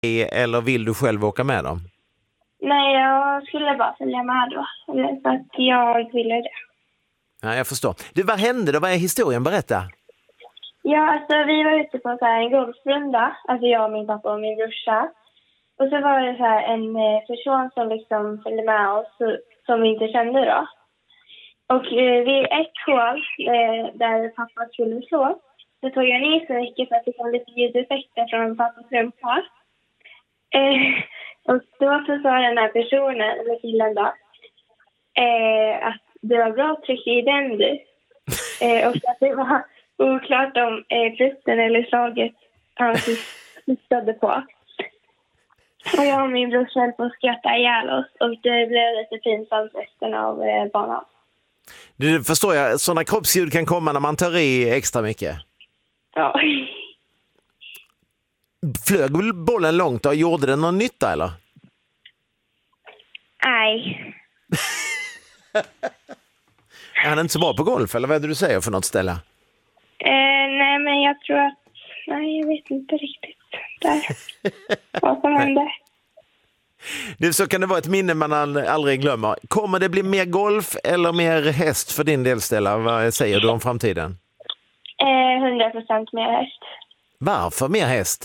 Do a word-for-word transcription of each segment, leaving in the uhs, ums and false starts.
eller vill du själv åka med dem? Nej, jag skulle bara följa med då. För att jag ville det. Ja, jag förstår. Du, vad hände då? Vad är historien? Berätta. Ja, alltså vi var ute på så här en golfrunda. Alltså jag, min pappa och min brorsa. Och så var det så här en person som liksom följde med oss som vi inte kände då. Och eh, vid ett hål eh, där pappa skulle slå så tog jag ner så mycket för att det kom lite ljudeffekter från pappas rumpa. Eh, och då så sa den här personen, eller killen då, eh, att det var bra tryck i den du. Eh, och att det var oklart om eh, flytten eller slaget han syftade på. Och jag och min brorsa höll på att skratta ihjäl oss och det blev lite pinsamt resten av eh, banan. Du förstår jag, sådana kroppsljud kan komma när man tar i extra mycket. Ja. Flög bollen långt och gjorde den någon nytta eller? Nej. Är han inte så bra på golf eller vad är det du säger för något ställe? Eh, nej men jag tror att, nej jag vet inte riktigt där. Vad som hände. Det så kan det vara ett minne man aldrig glömmer. Kommer det bli mer golf eller mer häst för din del, Stella? Vad säger du om framtiden? Eh, hundra procent mer häst. Varför mer häst?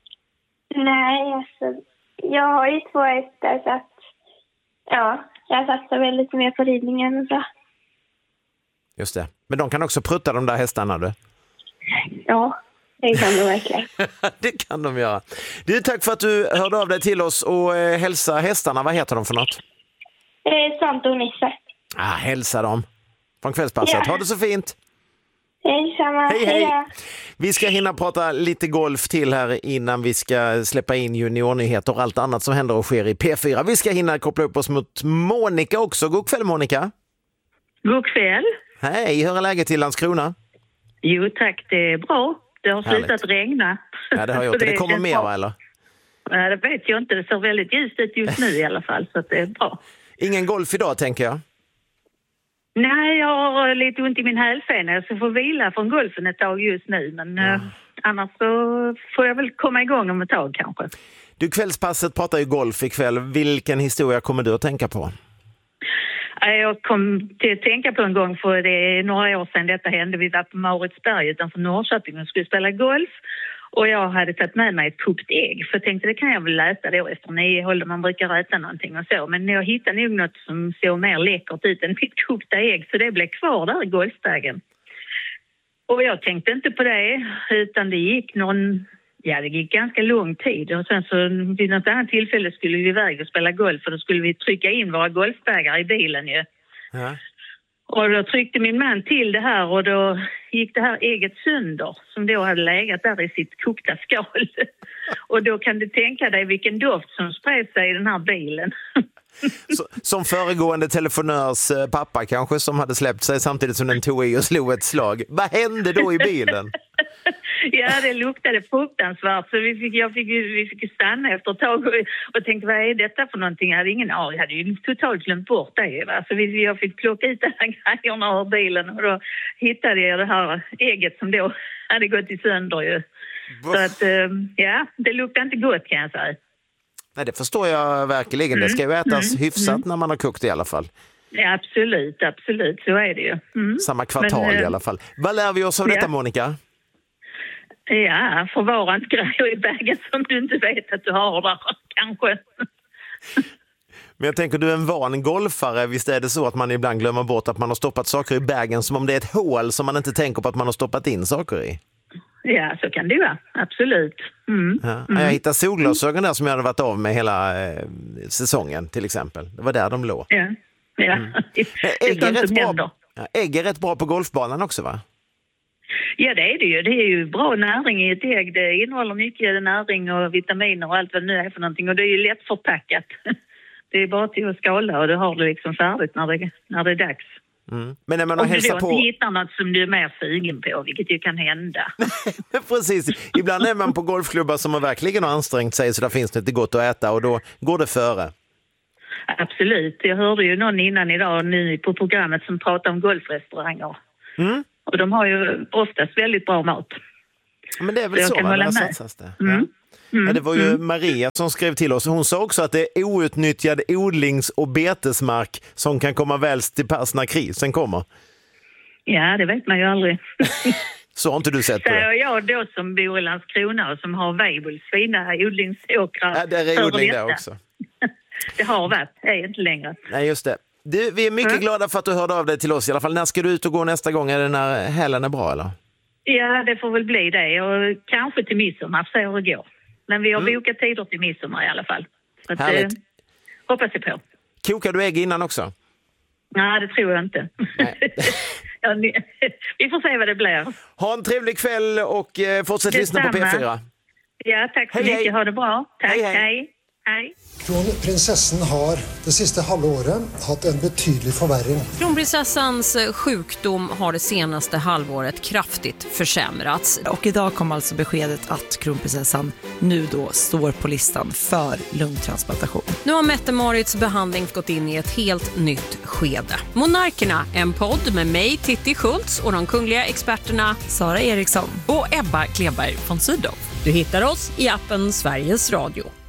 Nej, alltså, jag har ju två hästar så att, ja, jag satsar väl lite mer på ridningen och så. Just det. Men de kan också prutta de där hästarna, du? Ja, det kan de verkligen. Det kan de göra. Du, tack för att du hörde av dig till oss och eh, hälsa hästarna. Vad heter de för något? Eh, Sant och Nisse. Ah, hälsa dem. Från kvällspasset. Ja. Ha det så fint. Hej, samma. Hej, hej. Heja. Vi ska hinna prata lite golf till här innan vi ska släppa in juniornyheter och allt annat som händer och sker i P fyra. Vi ska hinna koppla upp oss mot Monica också. God kväll, Monica. God kväll. Hej, hur är läget i Landskrona? Jo tack, det är bra. Det har Härligt. slutat regna. Ja, det har gjort. Det, det kommer mer, va, eller? Ja, det vet jag inte. Det ser väldigt ljust ut just nu i alla fall, så att det är bra. Ingen golf idag, tänker jag. Nej, jag har lite ont i min hälsena. Så jag får vila från golfen ett tag just nu. Men mm. eh, annars så får jag väl komma igång om ett tag kanske. Du, kvällspasset pratar ju golf ikväll. Vilken historia kommer du att tänka på? Jag kom till att tänka på en gång, för det är några år sedan detta hände. Vi var på Mauritsberg utanför Norrköping och skulle spela golf. Och jag hade tagit med mig ett kokt ägg. För jag tänkte, det kan jag väl äta då efter nio håll. Man brukar äta någonting och så. Men jag hittade nog något som såg mer läckert ut än mitt kokta ägg. Så det blev kvar där i golfbagen. Och jag tänkte inte på det. Utan det gick någon... Ja, det gick ganska lång tid. Och sen så vid något annat tillfälle skulle vi iväg och spela golf. Och då skulle vi trycka in våra golfbägar i bilen ju. Ja. Och då tryckte min man till det här och då gick det här ägget sönder som då hade legat där i sitt kokta skal. Och då kan du tänka dig vilken doft som spred sig i den här bilen. Så, som föregående telefonörs pappa kanske, som hade släppt sig samtidigt som den tog i och slog ett slag. Vad hände då i bilen? Ja, det luktade fruktansvärt. Så vi fick, jag fick, vi fick stanna efter ett tag och, och tänkte, vad är detta för någonting? Jag hade ingen aning. Jag hade ju totalt glömt bort det. Va? Så vi, jag fick plocka ut de här grejerna ur bilen och då hittade jag det här ägget som då hade gått i sönder ju. Så att, ja, det luktade inte gott kan jag säga. Nej, det förstår jag verkligen. Det ska ju ätas mm. hyfsat mm. när man har kokt i alla fall. Ja, absolut, absolut. Så är det ju. Mm. Samma kvartal Men, i alla fall. Vad lär vi oss av ja. detta, Monica? Ja, förvara inte grejer i bagen som du inte vet att du har där, kanske. Men jag tänker, du är en van golfare. Visst är det så att man ibland glömmer bort att man har stoppat saker i bagen som om det är ett hål som man inte tänker på att man har stoppat in saker i? Ja, så kan det vara. Absolut. Mm. Ja. Mm. Jag hittade solglasögon där som jag hade varit av med hela eh, säsongen till exempel. Det var där de låg. Ja, ja. Mm. Ägg, är rätt bra, ja, ägg är rätt bra på golfbanan också, va? Ja, det är det ju. Det är ju bra näring i ett ägg. Det innehåller mycket näring och vitaminer och allt vad det nu är för någonting. Och det är ju lätt förpackat. Det är bara till att skala och du har det liksom färdigt när det, när det är dags. Mm. Men när man Om hälsar du då på... inte hittar något som du är mer sugen på, vilket ju kan hända. Precis. Ibland är man på golfklubbar som har verkligen ansträngt sig så där finns det inte gott att äta och då går det före. Absolut. Jag hörde ju någon innan idag nu på programmet som pratade om golfrestauranger. Mm. Och de har ju oftast väldigt bra mat. Men det är väl så, så va? Det satsas det. Mm. Ja. Mm. Ja, det var ju mm. Maria som skrev till oss. Hon sa också att det är outnyttjad odlings- och betesmark som kan komma väl till pass när krisen kommer. Ja, det vet man ju aldrig. Så har inte du sett på det? Säger jag då som bor i Landskrona och som har Weibulls fina odlingsåkrar. Ja, det är odling där också. Det har varit, det är inte längre. Nej, just det. Du, vi är mycket mm. glada för att du hörde av dig till oss i alla fall. När ska du ut och gå nästa gång? Är det när helgen är bra, eller? Ja, det får väl bli det. Och kanske till midsommar, så hur det går. Men vi har mm. bokat tider till midsommar i alla fall. Så att, härligt. Eh, hoppas jag på. Kokar du ägg innan också? Nej, det tror jag inte. Ja, ni, vi får se vad det blir. Ha en trevlig kväll och eh, fortsätt Detsamma. lyssna på P fyra. Ja, tack så hej, mycket. Hej. Ha det bra. Tack, hej. hej. hej. Hej. Kronprinsessan har det sista halvåret haft en betydlig förvärring. Kronprinsessans sjukdom har det senaste halvåret kraftigt försämrats. Och idag kom alltså beskedet att kronprinsessan nu då står på listan för lungtransplantation. Nu har Mette-Marits behandling gått in i ett helt nytt skede. Monarkerna, en podd med mig, Titti Schultz, och de kungliga experterna Sara Eriksson och Ebba Kleberg von Sydow. Du hittar oss i appen Sveriges Radio.